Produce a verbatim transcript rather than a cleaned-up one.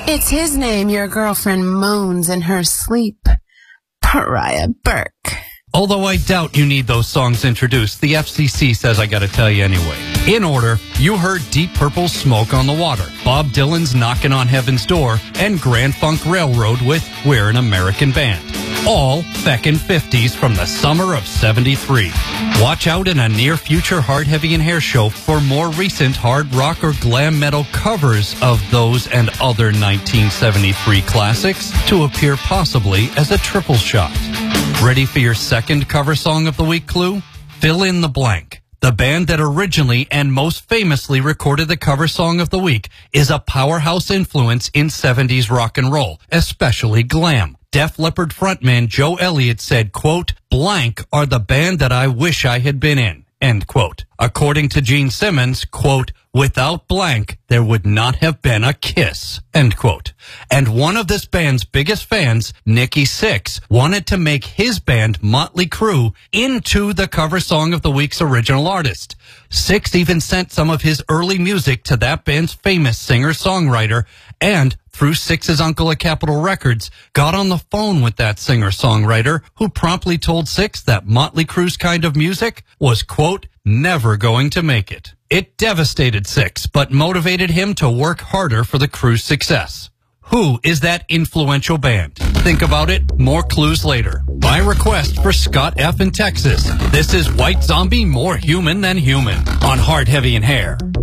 It's his name your girlfriend moans in her sleep. Pariah Burke. Although I doubt you need those songs introduced, the F C C says I gotta tell you anyway. In order, you heard Deep Purple's Smoke on the Water, Bob Dylan's Knockin' on Heaven's Door, and Grand Funk Railroad with We're an American Band. All feckin' fifties from the summer of seventy-three. Watch out in a near-future Hard, Heavy, and Hair show for more recent hard rock or glam metal covers of those and other nineteen seventy-three classics to appear possibly as a triple shot. Ready for your second cover song of the week clue? Fill in the blank. The band that originally and most famously recorded the cover song of the week is a powerhouse influence in seventies rock and roll, especially glam. Def Leppard frontman Joe Elliott said, quote, blank are the band that I wish I had been in, end quote. According to Gene Simmons, quote, without blank, there would not have been a Kiss, end quote. And one of this band's biggest fans, Nikki Sixx, wanted to make his band, Motley Crue, into the cover song of the week's original artist. Sixx even sent some of his early music to that band's famous singer-songwriter, and through Sixx's uncle at Capitol Records, got on the phone with that singer-songwriter, who promptly told Sixx that Motley Crue's kind of music was, quote, never going to make it. It devastated Sixx, but motivated him to work harder for the Crue's success. Who is that influential band? Think about it. More clues later. By request for Scott F. in Texas, this is White Zombie, More Human Than Human on Hard, Heavy, and Hair.